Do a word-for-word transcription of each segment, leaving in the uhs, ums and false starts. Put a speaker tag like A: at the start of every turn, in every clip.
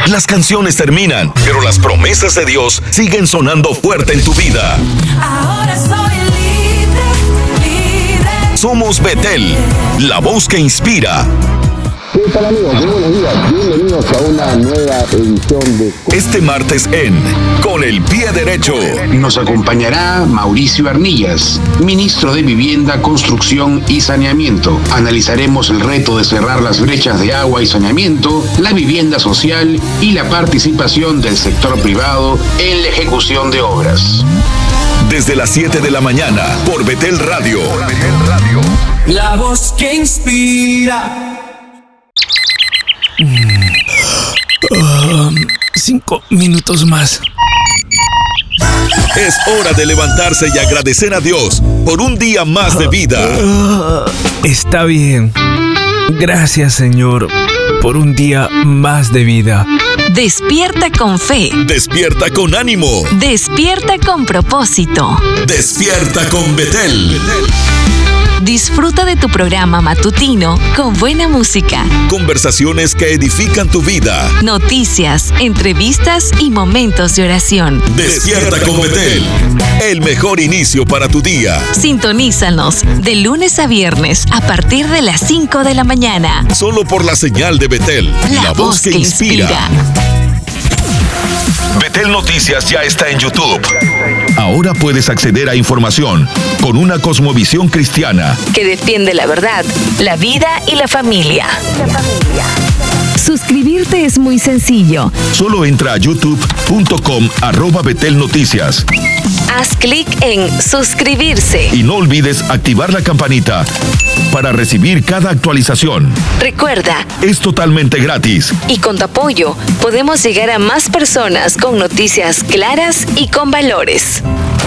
A: Las canciones terminan, pero las promesas de Dios siguen sonando fuerte en tu vida.
B: Ahora soy libre, libre.
A: Somos Betel, la voz que inspira.
C: ¿Qué tal, amigos? Muy buenos días. Bienvenidos a una nueva edición de...
A: Este martes en Con el Pie Derecho.
D: Nos acompañará Mauricio Arnillas, ministro de Vivienda, Construcción y Saneamiento. Analizaremos el reto de cerrar las brechas de agua y saneamiento, la vivienda social y la participación del sector privado en la ejecución de obras.
A: Desde las siete de la mañana por Betel Radio.
B: La voz que inspira.
E: Uh, cinco minutos más.
A: Es hora de levantarse y agradecer a Dios por un día más de vida.
E: Uh, está bien. Gracias, Señor, por un día más de vida.
F: Despierta con fe.
A: Despierta con ánimo.
F: Despierta con propósito.
A: Despierta con Betel.
F: Disfruta de tu programa matutino con buena música,
A: Conversaciones que edifican tu vida.
F: noticias, entrevistas y momentos de oración.
A: Despierta con Betel. El mejor inicio para tu día.
F: Sintonízanos de lunes a viernes a partir de las cinco de la mañana.
A: Solo por la señal de Betel.
F: La,
A: La voz que inspira. Betel Noticias ya está en YouTube. Ahora puedes acceder a información con una cosmovisión cristiana.
F: Que defiende la verdad, la vida y la familia. Suscribirte es muy sencillo.
A: Solo entra a youtube punto com arroba Betel Noticias.
F: Haz clic en suscribirse.
A: Y no olvides activar la campanita para recibir cada actualización.
F: Recuerda,
A: Es totalmente gratis.
F: y con tu apoyo podemos llegar a más personas con noticias claras y con valores.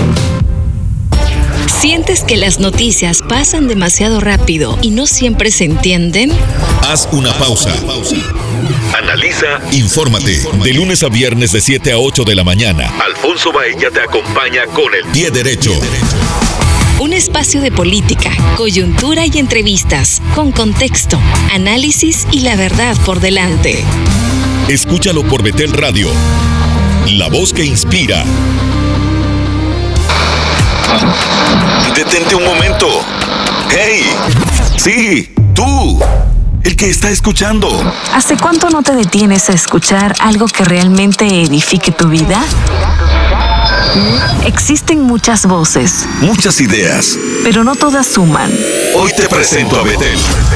F: ¿Sientes que las noticias pasan demasiado rápido y no siempre se entienden?
A: Haz una pausa. Analiza, infórmate. De lunes a viernes de siete a ocho de la mañana. Alfonso Baella te acompaña con el pie derecho.
F: Un espacio de política, coyuntura y entrevistas, con contexto, análisis y la verdad por delante.
A: Escúchalo por Betel Radio. La voz que inspira. Detente un momento. ¡Hey! Sí, tú. El que está escuchando.
F: ¿Hace cuánto no te detienes a escuchar algo que realmente edifique tu vida? Existen muchas voces,
A: Muchas ideas.
F: pero no todas suman.
A: Hoy te presento a Betel.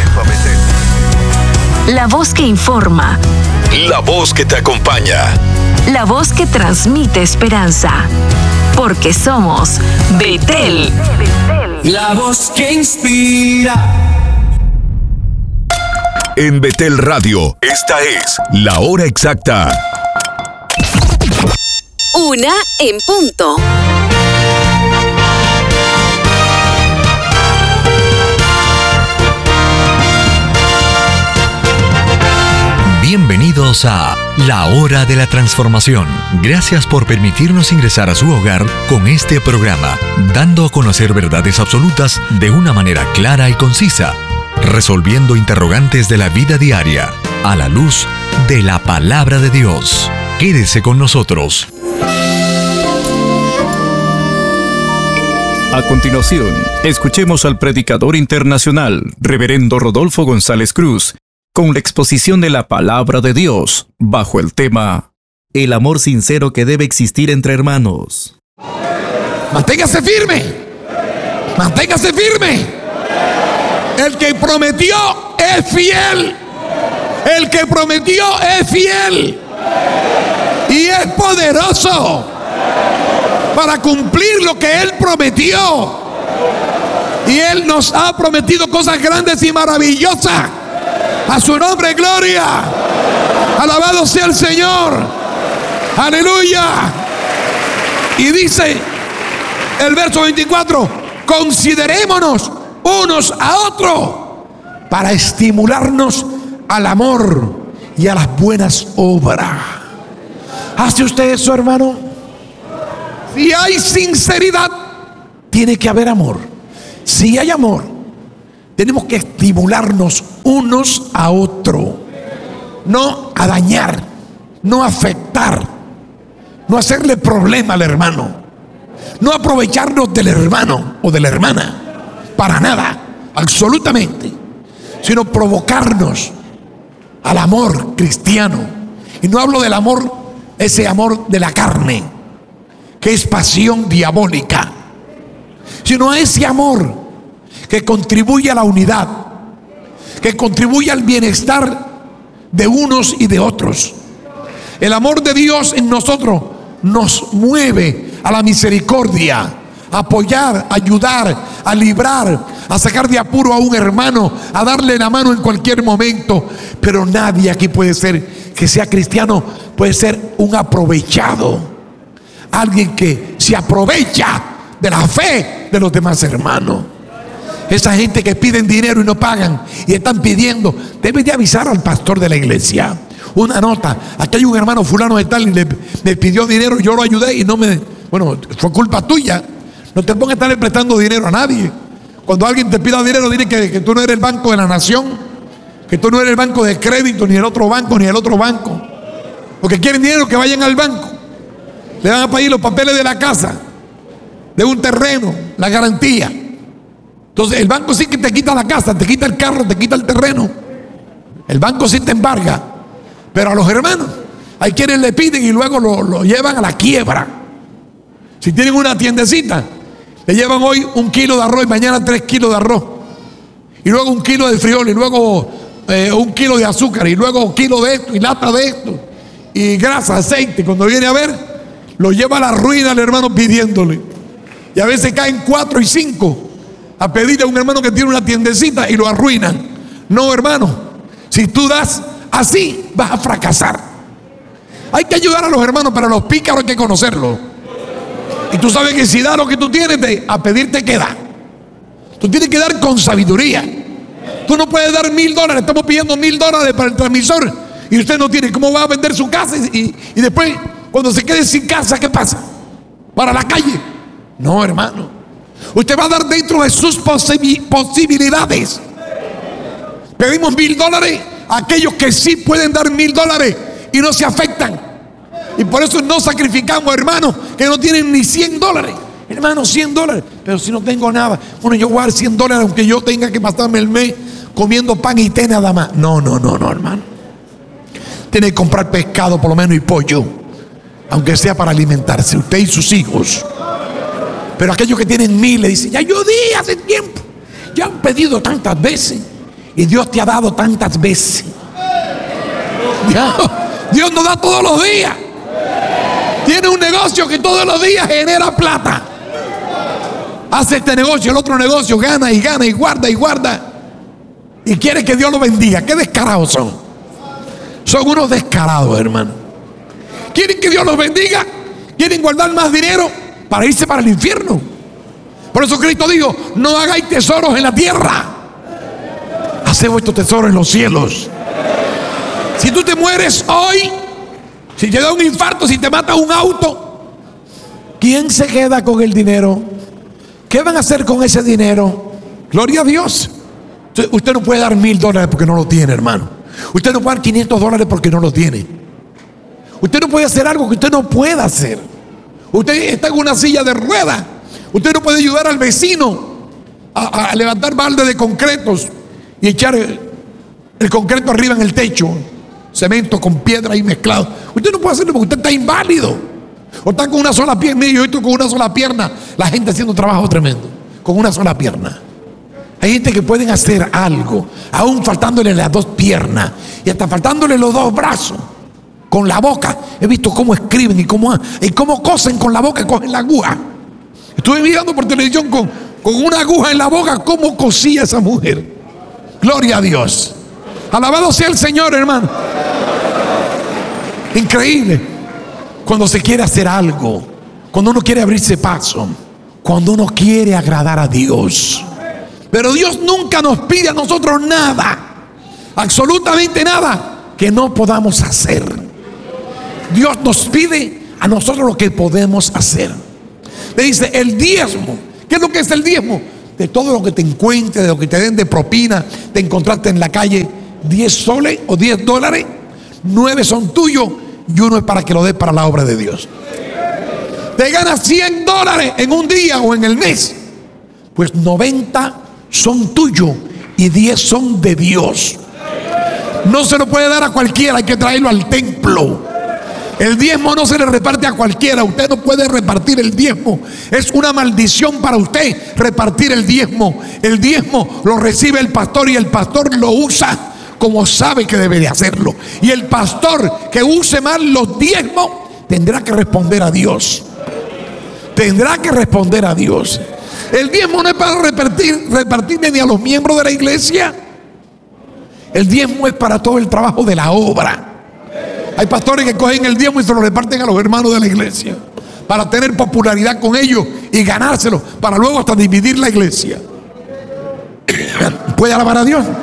F: La voz que informa,
A: La voz que te acompaña.
F: la voz que transmite esperanza. Porque somos Betel.
B: La voz que inspira.
A: En Betel Radio, esta es la hora exacta.
F: Una en punto.
G: Bienvenidos a La Hora de la Transformación. Gracias por permitirnos ingresar a su hogar con este programa, dando a conocer verdades absolutas de una manera clara y concisa, resolviendo interrogantes de la vida diaria, a la luz de la Palabra de Dios. Quédese con nosotros.
H: A continuación, escuchemos al predicador internacional, Reverendo Rodolfo González Cruz, con la exposición de la Palabra de Dios, bajo el tema El amor sincero que debe existir entre hermanos.
I: Manténgase firme. Manténgase firme. El que prometió es fiel. El que prometió es fiel. Y es poderoso para cumplir lo que Él prometió. Y Él nos ha prometido cosas grandes y maravillosas. A su nombre, gloria. Alabado sea el Señor. Aleluya. Y dice el verso veinticuatro: considerémonos unos a otros para estimularnos al amor y a las buenas obras. ¿Hace usted eso, hermano? Si hay sinceridad, tiene que haber amor. Si hay amor, tenemos que estimularnos unos a otros, no a dañar, no afectar, no hacerle problema al hermano, no aprovecharnos del hermano o de la hermana, para nada, absolutamente, sino provocarnos al amor cristiano. Y no hablo del amor, ese amor de la carne, que es pasión diabólica, sino a ese amor que contribuye a la unidad, que contribuye al bienestar de unos y de otros. El amor de Dios en nosotros nos mueve a la misericordia, a apoyar, a ayudar, a librar, a sacar de apuro a un hermano, a darle la mano en cualquier momento. Pero nadie aquí puede ser, que sea cristiano, puede ser un aprovechado, alguien que se aprovecha de la fe de los demás hermanos. Esa gente que piden dinero y no pagan y están pidiendo, deben de avisar al pastor de la iglesia. Una nota: aquí hay un hermano fulano de tal y le, me pidió dinero, yo lo ayudé y no me, bueno, fue culpa tuya. No te pongas a estarle prestando dinero a nadie. Cuando alguien te pida dinero, dile que, que tú no eres el banco de la nación, que tú no eres el banco de crédito, ni el otro banco, ni el otro banco. Porque quieren dinero, que vayan al banco, le van a pedir los papeles de la casa, de un terreno, la garantía. Entonces el banco sí que te quita la casa, te quita el carro, te quita el terreno. El banco sí te embarga. Pero a los hermanos, hay quienes le piden y luego lo, lo llevan a la quiebra. Si tienen una tiendecita, le llevan hoy un kilo de arroz y mañana tres kilos de arroz, y luego un kilo de frijol, y luego eh, un kilo de azúcar, y luego un kilo de esto y lata de esto, y grasa, aceite. Cuando viene a ver, lo lleva a la ruina el hermano pidiéndole. Y a veces caen cuatro y cinco a pedirle a un hermano que tiene una tiendecita y lo arruinan. No, hermano, si tú das así, vas a fracasar. Hay que ayudar a los hermanos, pero a los pícaros hay que conocerlos. Y tú sabes que si da lo que tú tienes, te, a pedirte que da. Tú tienes que dar con sabiduría. Tú no puedes dar mil dólares. Estamos pidiendo mil dólares para el transmisor y usted no tiene. ¿Cómo va a vender su casa? Y, y después, cuando se quede sin casa, ¿qué pasa? ¿Para la calle? No, hermano. Usted va a dar dentro de sus posibilidades. Pedimos mil dólares a aquellos que sí pueden dar mil dólares y no se afectan. Y por eso no sacrificamos a hermanos que no tienen ni cien dólares. Hermano, cien dólares. Pero si no tengo nada, bueno, yo voy a dar cien dólares aunque yo tenga que pasarme el mes comiendo pan y té nada más. No, no, no, no, hermano. Tiene que comprar pescado por lo menos y pollo, aunque sea para alimentarse, usted y sus hijos. Pero aquellos que tienen mil le dicen: ya yo di hace tiempo, ya han pedido tantas veces y Dios te ha dado tantas veces. Ya, Dios nos da todos los días. Tiene un negocio que todos los días genera plata. Hace este negocio, el otro negocio, gana y gana y guarda y guarda. Y quiere que Dios lo bendiga. Qué descarados son. Son unos descarados, hermano. Quieren que Dios los bendiga. Quieren guardar más dinero para irse para el infierno. Por eso Cristo dijo: no hagáis tesoros en la tierra, haced vuestro tesoro en los cielos. Si tú te mueres hoy, si te da un infarto, si te mata un auto, ¿quién se queda con el dinero? ¿Qué van a hacer con ese dinero? Gloria a Dios. Usted no puede dar mil dólares porque no lo tiene, hermano. Usted no puede dar quinientos dólares porque no lo tiene. Usted no puede hacer algo que usted no pueda hacer. Usted está en una silla de ruedas. Usted no puede ayudar al vecino a, a levantar balde de concretos y echar el, el concreto arriba en el techo, cemento con piedra ahí mezclado. Usted no puede hacerlo porque usted está inválido. O está con una sola pierna. Y yo estoy con una sola pierna. La gente haciendo un trabajo tremendo con una sola pierna. Hay gente que pueden hacer algo aún faltándole las dos piernas y hasta faltándole los dos brazos. Con la boca. He visto cómo escriben y cómo, y cómo cosen con la boca y cogen la aguja. Estuve mirando por televisión con, con una aguja en la boca cómo cosía esa mujer. Gloria a Dios. Alabado sea el Señor, hermano. Increíble. Cuando se quiere hacer algo, cuando uno quiere abrirse paso, cuando uno quiere agradar a Dios. Pero Dios nunca nos pide a nosotros nada, absolutamente nada que no podamos hacer. Dios nos pide a nosotros lo que podemos hacer. Le dice el diezmo. ¿Qué es lo que es el diezmo? De todo lo que te encuentres, de lo que te den de propina. Te encontraste en la calle diez soles o diez dólares, nueve son tuyos y uno es para que lo dé para la obra de Dios. Te ganas cien dólares en un día o en el mes, pues noventa son tuyos y diez son de Dios. No se lo puede dar a cualquiera, hay que traerlo al templo. El diezmo no se le reparte a cualquiera. Usted no puede repartir el diezmo. Es una maldición para usted repartir el diezmo. El diezmo lo recibe el pastor y el pastor lo usa como sabe que debe de hacerlo. Y el pastor que use mal los diezmos tendrá que responder a Dios. Tendrá que responder a Dios. El diezmo no es para repartir, repartirle ni a los miembros de la iglesia. El diezmo es para todo el trabajo de la obra. Hay pastores que cogen el diezmo y se lo reparten a los hermanos de la iglesia para tener popularidad con ellos y ganárselo, para luego hasta dividir la iglesia. ¿Puede alabar a Dios?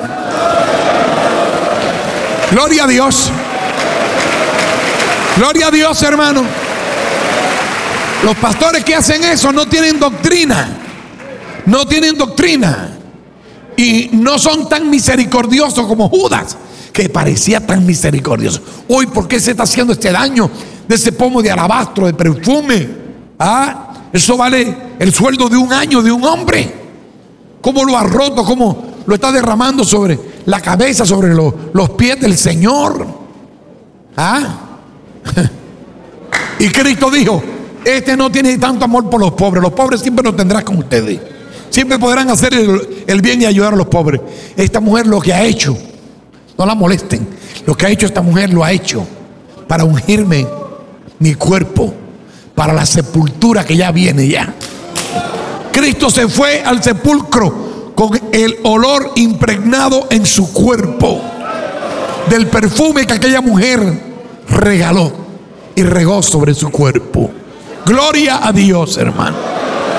I: Gloria a Dios. Gloria a Dios, hermano. Los pastores que hacen eso no tienen doctrina. No tienen doctrina. Y no son tan misericordiosos como Judas, que parecía tan misericordioso. Hoy, ¿por qué se está haciendo este daño de ese pomo de alabastro, de perfume? ¿Ah? Eso vale el sueldo de un año de un hombre. ¿Cómo lo ha roto? ¿Cómo lo está derramando sobre la cabeza, sobre los, los pies del Señor? ¿Ah? Y Cristo dijo: este no tiene tanto amor por los pobres. Los pobres siempre lo tendrán con ustedes. Siempre podrán hacer el, el bien y ayudar a los pobres. Esta mujer lo que ha hecho, no la molesten, lo que ha hecho esta mujer lo ha hecho para ungirme mi cuerpo para la sepultura que ya viene ya. Cristo se fue al sepulcro con el olor impregnado en su cuerpo del perfume que aquella mujer regaló y regó sobre su cuerpo. Gloria a Dios, hermano.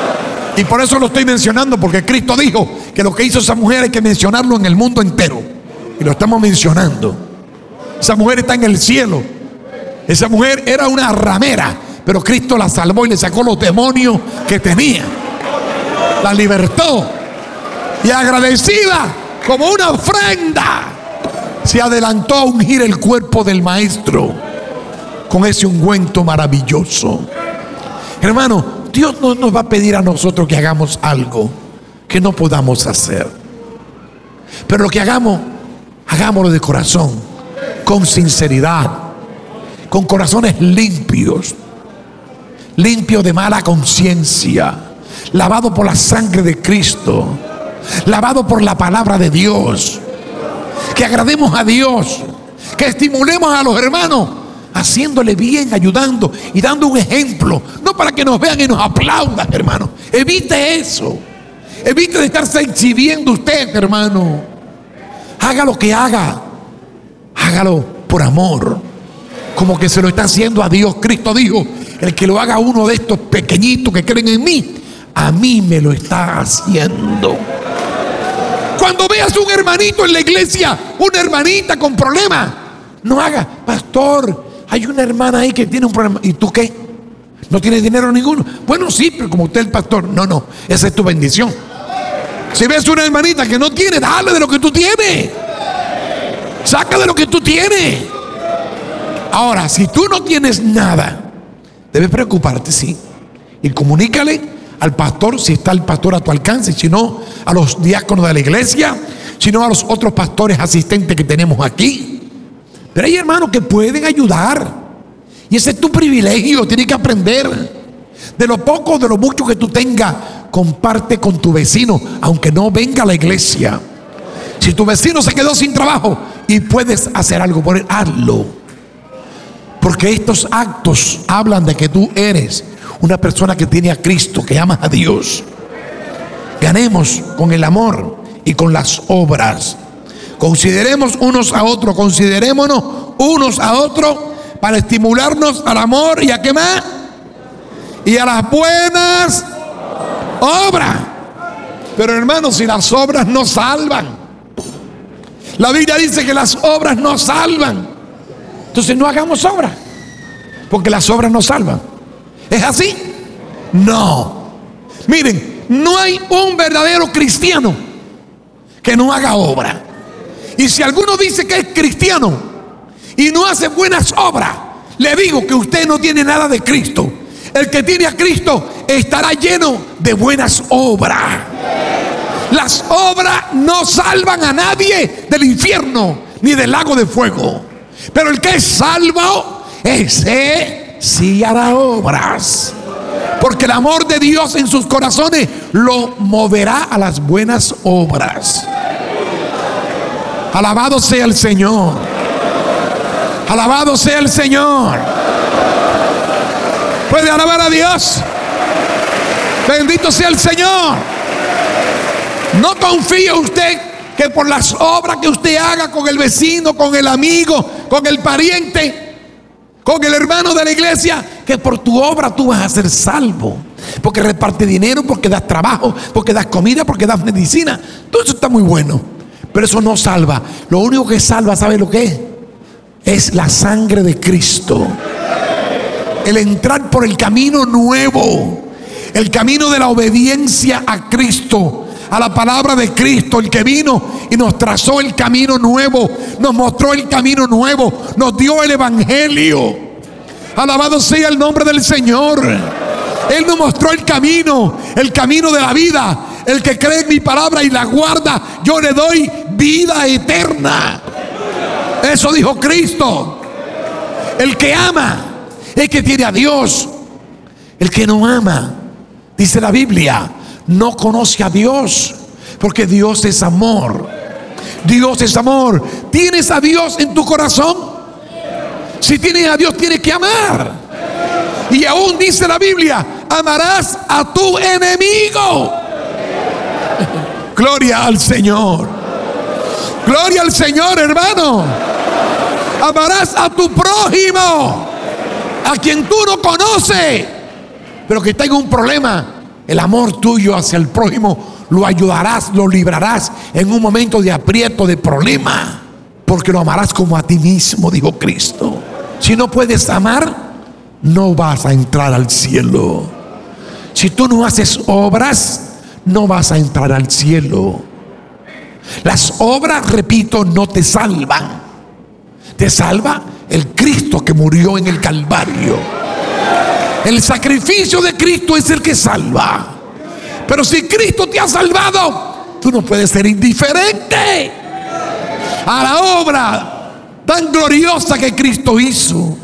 I: Y por eso lo estoy mencionando, porque Cristo dijo que lo que hizo esa mujer hay que mencionarlo en el mundo entero. Y lo estamos mencionando. Esa mujer está en el cielo. Esa mujer era una ramera, pero Cristo la salvó y le sacó los demonios que tenía. La libertó. Y agradecida, como una ofrenda, se adelantó a ungir el cuerpo del Maestro con ese ungüento maravilloso. Hermano, Dios no nos va a pedir a nosotros que hagamos algo que no podamos hacer. Pero lo que hagamos, hagámoslo de corazón, con sinceridad, con corazones limpios, limpios de mala conciencia, lavado por la sangre de Cristo, lavado por la palabra de Dios. Que agrademos a Dios, que estimulemos a los hermanos, haciéndole bien, ayudando y dando un ejemplo, no para que nos vean y nos aplaudan, hermano. Evite eso. Evite de estarse exhibiendo usted, hermano. Haga lo que haga, hágalo por amor, como que se lo está haciendo a Dios. Cristo dijo: el que lo haga a uno de estos pequeñitos que creen en mí, a mí me lo está haciendo. Cuando veas un hermanito en la iglesia, una hermanita con problemas, no haga: pastor, hay una hermana ahí que tiene un problema. ¿Y tú qué? ¿No tienes dinero ninguno? Bueno, sí, pero como usted es el pastor. No, no, esa es tu bendición. Si ves una hermanita que no tiene, dale de lo que tú tienes. Saca de lo que tú tienes. Ahora, si tú no tienes nada, debes preocuparte, sí. Y comunícale al pastor, si está el pastor a tu alcance, si no, a los diáconos de la iglesia, si no, a los otros pastores asistentes que tenemos aquí. Pero hay hermanos que pueden ayudar, y ese es tu privilegio. Tienes que aprender. De lo poco, de lo mucho que tú tengas, comparte con tu vecino, aunque no venga a la iglesia. Si tu vecino se quedó sin trabajo y puedes hacer algo por él, hazlo. Porque estos actos hablan de que tú eres una persona que tiene a Cristo, que amas a Dios. Ganemos con el amor y con las obras. Consideremos unos a otros, considerémonos unos a otros para estimularnos al amor y a qué más, y a las buenas obras. Pero hermanos, si las obras no salvan, la Biblia dice que las obras no salvan, entonces no hagamos obras, porque las obras no salvan. ¿Es así? No. Miren, no hay un verdadero cristiano que no haga obra. Y si alguno dice que es cristiano y no hace buenas obras, le digo que usted no tiene nada de Cristo. El que tiene a Cristo estará lleno de buenas obras. Las obras no salvan a nadie del infierno ni del lago de fuego. Pero el que es salvo, ese sí hará obras. Porque el amor de Dios en sus corazones lo moverá a las buenas obras. Alabado sea el Señor. Alabado sea el Señor. ¿Puede alabar a Dios? Bendito sea el Señor. No confíe usted que por las obras que usted haga con el vecino, con el amigo, con el pariente, con el hermano de la iglesia, que por tu obra tú vas a ser salvo. Porque reparte dinero, porque das trabajo, porque das comida, porque das medicina. Todo eso está muy bueno, pero eso no salva. Lo único que salva, ¿sabe lo que es? Es la sangre de Cristo. El entrar por el camino nuevo, el camino de la obediencia a Cristo, a la palabra de Cristo, el que vino y nos trazó el camino nuevo, nos mostró el camino nuevo, nos dio el evangelio. Alabado sea el nombre del Señor. Él nos mostró el camino, el camino de la vida. El que cree en mi palabra y la guarda, yo le doy vida eterna. Eso dijo Cristo. El que ama, el que tiene a Dios. El que no ama, dice la Biblia, no conoce a Dios, porque Dios es amor. Dios es amor. ¿Tienes a Dios en tu corazón? Si tienes a Dios, tienes que amar. Y aún dice la Biblia, amarás a tu enemigo. Gloria al Señor. Gloria al Señor, hermano. Amarás a tu prójimo, a quien tú no conoces, pero que tenga un problema. El amor tuyo hacia el prójimo lo ayudarás, lo librarás en un momento de aprieto, de problema, porque lo amarás como a ti mismo, dijo Cristo. Si no puedes amar, no vas a entrar al cielo. Si tú no haces obras, no vas a entrar al cielo. Las obras, repito, no te salvan. Te salva el Cristo que murió en el Calvario. El sacrificio de Cristo es el que salva. Pero si Cristo te ha salvado, tú no puedes ser indiferente a la obra tan gloriosa que Cristo hizo.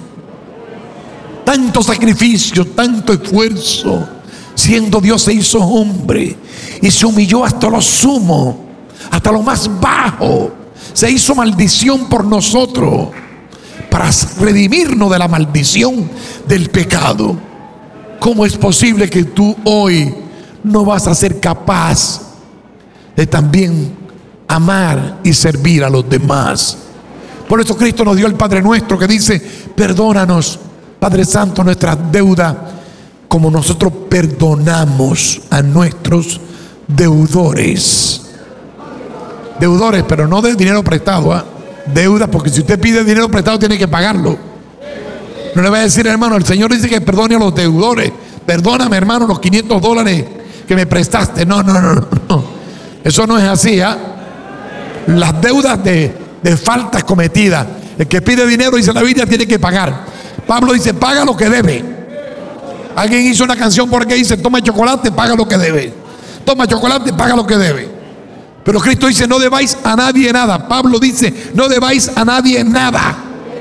I: Tanto sacrificio, tanto esfuerzo. Siendo Dios, se hizo hombre y se humilló hasta lo sumo, hasta lo más bajo. Se hizo maldición por nosotros, para redimirnos de la maldición del pecado. ¿Cómo es posible que tú hoy no vas a ser capaz de también amar y servir a los demás? Por eso Cristo nos dio el Padre Nuestro, que dice: perdónanos, Padre Santo, nuestras deudas, como nosotros perdonamos a nuestros deudores. Deudores, pero no de dinero prestado, ¿eh? Deuda, porque si usted pide dinero prestado tiene que pagarlo. No le va a decir, hermano, el Señor dice que perdone a los deudores. Perdóname, hermano, los quinientos dólares que me prestaste. No, no, no, no. Eso no es así, ¿eh? Las deudas de, de faltas cometidas. El que pide dinero, dice la Biblia, tiene que pagar. Pablo dice, paga lo que debe. Alguien hizo una canción porque dice, toma chocolate, paga lo que debe. Toma chocolate, paga lo que debe. Pero Cristo dice, no debáis a nadie nada. Pablo dice, no debáis a nadie nada.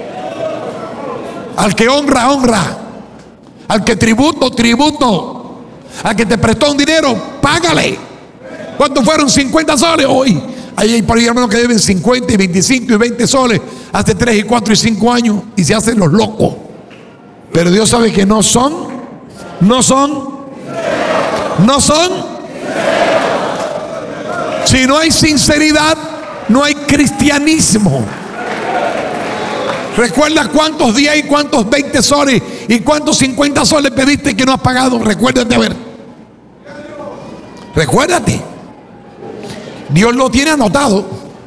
I: Al que honra, honra. Al que tributo, tributo. Al que te prestó un dinero, págale. ¿Cuántos fueron? cincuenta soles hoy. Hay por ahí hermanos que deben cincuenta y veinticinco y veinte soles hace tres y cuatro y cinco años y se hacen los locos. Pero Dios sabe que no son, no son, no son. Si no hay sinceridad, no hay cristianismo. Recuerda cuántos días y cuántos veinte soles y cuántos cincuenta soles pediste que no has pagado. Recuérdate, a ver. Recuérdate. Dios lo tiene anotado.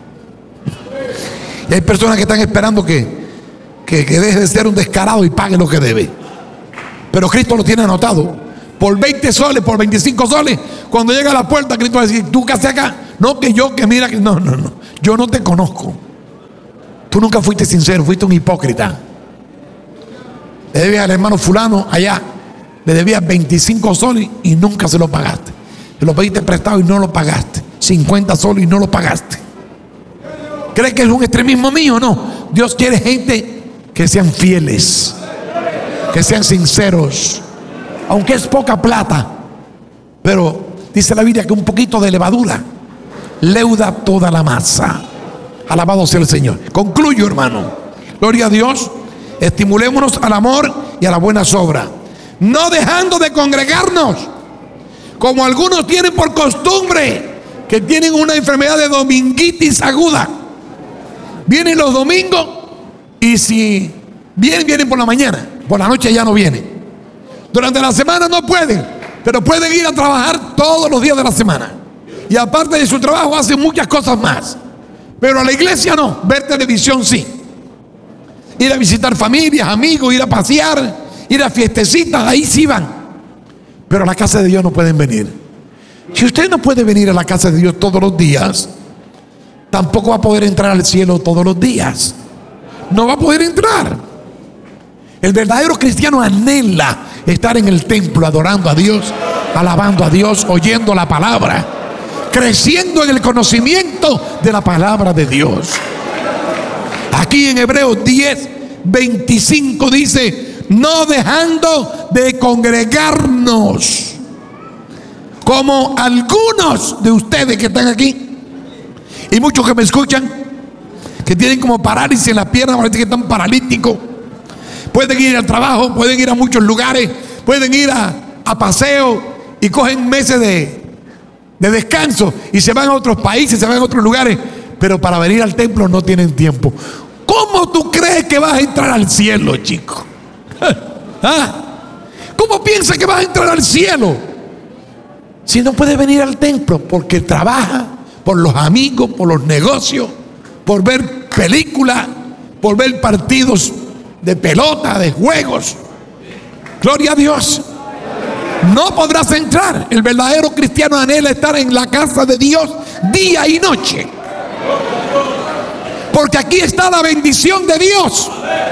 I: Y hay personas que están esperando que, que, que deje de ser un descarado y pague lo que debe. Pero Cristo lo tiene anotado. Por veinte soles, por veinticinco soles, cuando llega a la puerta, Cristo va a decir, ¿tú qué haces acá? No, que yo, que mira, que no, no, no. Yo no te conozco. Tú nunca fuiste sincero, fuiste un hipócrita. Le debías al hermano fulano allá, le debías veinticinco soles y nunca se lo pagaste. Se lo pediste prestado y no lo pagaste. cincuenta soles y no lo pagaste. ¿Crees que es un extremismo mío? No. Dios quiere gente que sean fieles, que sean sinceros, aunque es poca plata. Pero dice la Biblia que un poquito de levadura leuda toda la masa. Alabado sea el Señor. Concluyo, hermano. Gloria a Dios. Estimulémonos al amor y a las buenas obras, no dejando de congregarnos, como algunos tienen por costumbre, que tienen una enfermedad de dominguitis aguda. Vienen los domingos y si vienen, vienen por la mañana, por la noche ya no vienen. Durante la semana no pueden, pero pueden ir a trabajar todos los días de la semana. Y aparte de su trabajo hacen muchas cosas más. Pero a la iglesia no, ver televisión sí. Ir a visitar familias, amigos, ir a pasear, ir a fiestecitas, ahí sí van. Pero a la casa de Dios no pueden venir. Si usted no puede venir a la casa de Dios todos los días, tampoco va a poder entrar al cielo todos los días. No va a poder entrar. El verdadero cristiano anhela estar en el templo adorando a Dios, alabando a Dios, oyendo la palabra, creciendo en el conocimiento de la palabra de Dios. Aquí en Hebreos diez, veinticinco dice: no dejando de congregarnos, como algunos de ustedes que están aquí y muchos que me escuchan, que tienen como parálisis en las piernas, parece que están paralíticos. Pueden ir al trabajo, pueden ir a muchos lugares, pueden ir a, a paseo y cogen meses de, de descanso y se van a otros países, se van a otros lugares, pero para venir al templo no tienen tiempo. ¿Cómo tú crees que vas a entrar al cielo, chico? ¿Ah? ¿Cómo piensas que vas a entrar al cielo si no puedes venir al templo? Porque trabaja, por los amigos, por los negocios, por ver películas, por ver partidos de pelota, de juegos. Gloria a Dios. No podrás entrar. El verdadero cristiano anhela estar en la casa de Dios día y noche, porque aquí está la bendición de Dios.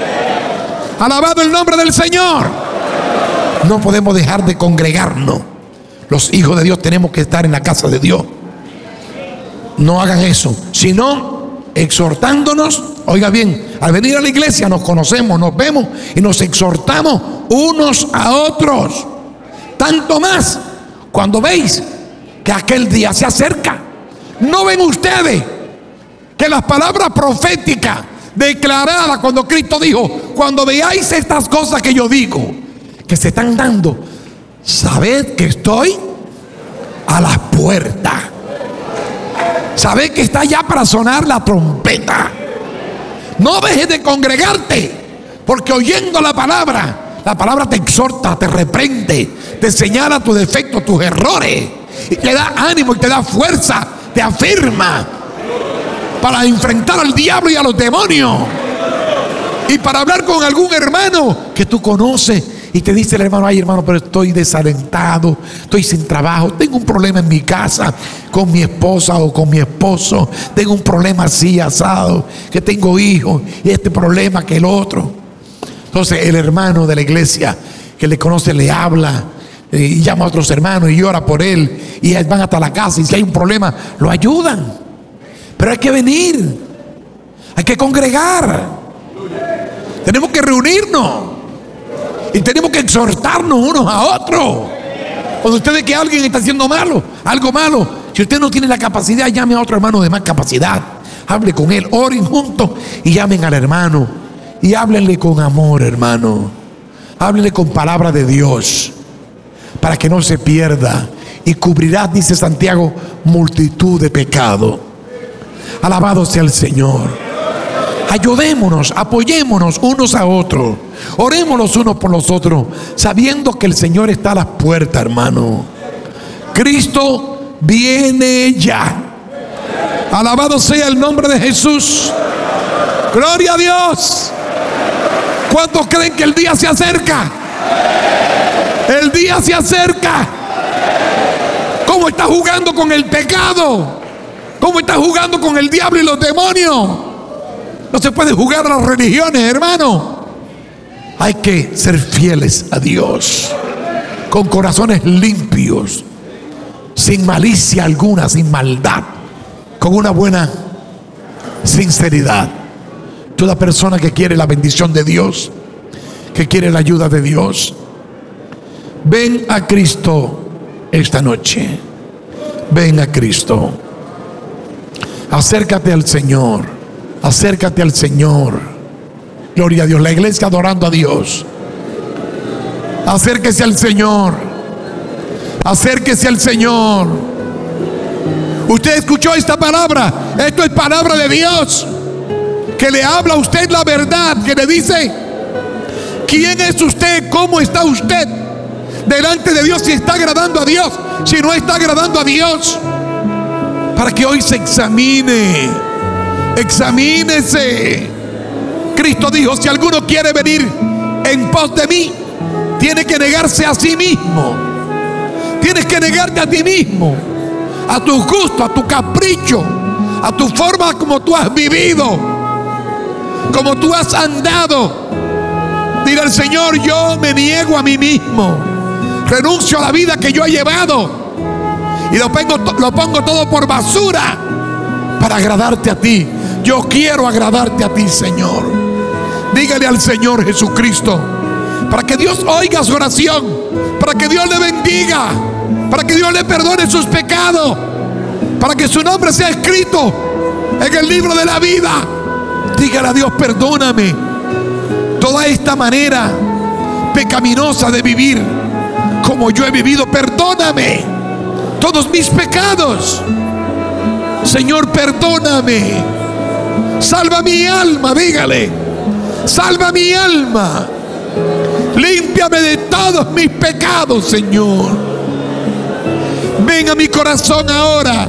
I: Alabado el nombre del Señor. No podemos dejar de congregarnos. Los hijos de Dios tenemos que estar en la casa de Dios. No hagan eso, sino exhortándonos. Oiga bien, al venir a la iglesia nos conocemos, nos vemos y nos exhortamos unos a otros. Tanto más cuando veis que aquel día se acerca. ¿No ven ustedes que las palabras proféticas declaradas cuando Cristo dijo: cuando veáis estas cosas que yo digo, que se están dando, sabed que estoy a las puertas? Sabed que está ya para sonar la trompeta. No dejes de congregarte, porque oyendo la palabra, la palabra te exhorta, te reprende, te señala tus defectos, tus errores, y te da ánimo y te da fuerza, te afirma para enfrentar al diablo y a los demonios, y para hablar con algún hermano que tú conoces y te dice el hermano: ay, hermano, pero estoy desalentado, estoy sin trabajo, tengo un problema en mi casa con mi esposa o con mi esposo, tengo un problema así asado, que tengo hijos y este problema que el otro. Entonces el hermano de la iglesia que le conoce le habla y llama a otros hermanos y ora por él, y van hasta la casa, y si hay un problema lo ayudan. Pero hay que venir, hay que congregar, tenemos que reunirnos y tenemos que exhortarnos unos a otros. Cuando usted ve que alguien está haciendo malo, algo malo, si usted no tiene la capacidad, llame a otro hermano de más capacidad, hable con él, oren juntos y llamen al hermano y háblenle con amor, hermano. Háblenle con palabra de Dios para que no se pierda, y cubrirá, dice Santiago, multitud de pecado. Alabado sea el Señor. Ayudémonos, apoyémonos unos a otros, oremos los unos por los otros, sabiendo que el Señor está a las puertas, hermano. Cristo viene ya. Alabado sea el nombre de Jesús. Gloria a Dios. ¿Cuántos creen que el día se acerca? El día se acerca. ¿Cómo está jugando con el pecado? ¿Cómo está jugando con el diablo y los demonios? No se puede jugar a las religiones, hermano. Hay que ser fieles a Dios, con corazones limpios, sin malicia alguna, sin maldad, con una buena sinceridad. Toda persona que quiere la bendición de Dios, que quiere la ayuda de Dios, ven a Cristo esta noche. Ven a Cristo. Acércate al Señor. Acércate al Señor. Gloria a Dios. La iglesia adorando a Dios. Acérquese al Señor. Acérquese al Señor. Usted escuchó esta palabra. Esto es palabra de Dios, que le habla a usted la verdad, que le dice quién es usted, cómo está usted delante de Dios, si está agradando a Dios, si no está agradando a Dios, para que hoy se examine. Examínese. Cristo dijo: si alguno quiere venir en pos de mí, tiene que negarse a sí mismo. Tienes que negarte a ti mismo, a tu gusto, a tu capricho, a tu forma como tú has vivido, como tú has andado. Dile al Señor: yo me niego a mí mismo, renuncio a la vida que yo he llevado y lo pongo, lo pongo todo por basura para agradarte a ti. Yo quiero agradarte a ti, Señor. Dígale al Señor Jesucristo, para que Dios oiga su oración, para que Dios le bendiga, para que Dios le perdone sus pecados, para que su nombre sea escrito en el libro de la vida. Dígale a Dios: perdóname toda esta manera pecaminosa de vivir como yo he vivido. Perdóname todos mis pecados, Señor, perdóname. Salva mi alma, dígale: salva mi alma. Límpiame de todos mis pecados, Señor. Ven a mi corazón ahora,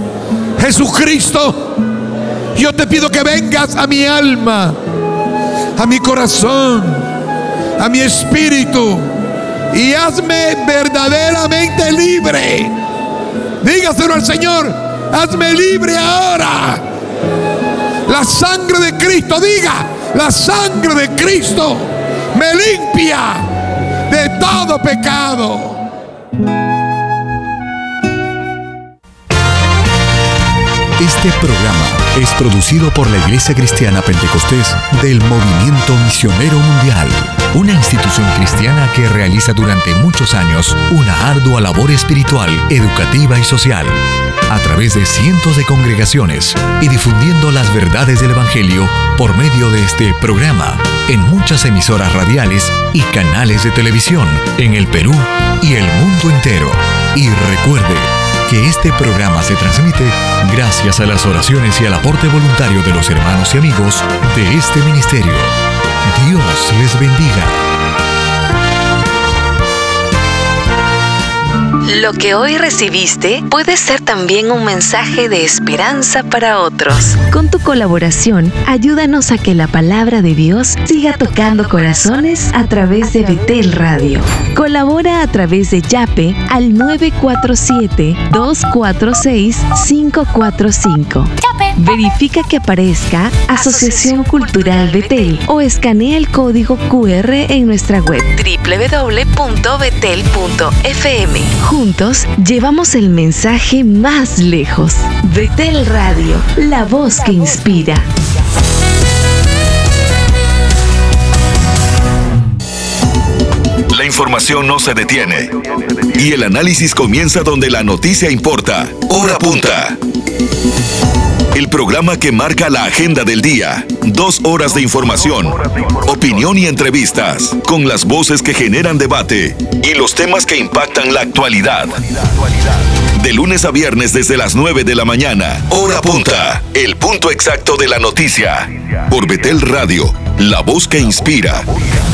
I: Jesucristo. Yo te pido que vengas a mi alma, a mi corazón, a mi espíritu, y hazme verdaderamente libre. Dígaselo al Señor: hazme libre ahora. La sangre de Cristo, diga: la sangre de Cristo me limpia de todo pecado.
G: Este programa es producido por la Iglesia Cristiana Pentecostés del Movimiento Misionero Mundial, una institución cristiana que realiza durante muchos años una ardua labor espiritual, educativa y social, a través de cientos de congregaciones y difundiendo las verdades del Evangelio por medio de este programa en muchas emisoras radiales y canales de televisión en el Perú y el mundo entero. Y recuerde que este programa se transmite gracias a las oraciones y al aporte voluntario de los hermanos y amigos de este ministerio. Dios les bendiga.
F: Lo que hoy recibiste puede ser también un mensaje de esperanza para otros. Con tu colaboración, ayúdanos a que la palabra de Dios siga tocando corazones a través de Betel Radio. Colabora a través de Yape al nueve cuatro siete, dos cuatro seis, cinco cuatro cinco. Verifica que aparezca Asociación Cultural Betel o escanea el código cu erre en nuestra web doble u doble u doble u punto betel punto efe eme. Juntos llevamos el mensaje más lejos. Betel Radio, la voz que inspira.
A: La información no se detiene y el análisis comienza donde la noticia importa. Hora punta. El programa que marca la agenda del día. Dos horas de información, opinión y entrevistas, con las voces que generan debate y los temas que impactan la actualidad. De lunes a viernes desde las nueve de la mañana. Hora punta. El punto exacto de la noticia. Por Betel Radio, la voz que inspira.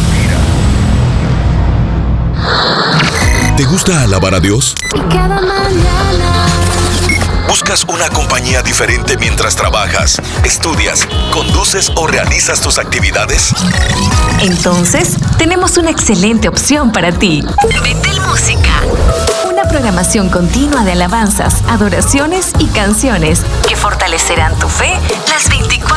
A: ¿Te gusta alabar a Dios?
B: Y cada mañana
A: ¿Buscas una compañía diferente mientras trabajas, estudias, conduces o realizas tus actividades?
F: Entonces, tenemos una excelente opción para ti. Betel Música. Una programación continua de alabanzas, adoraciones y canciones que fortalecerán tu fe las veinticuatro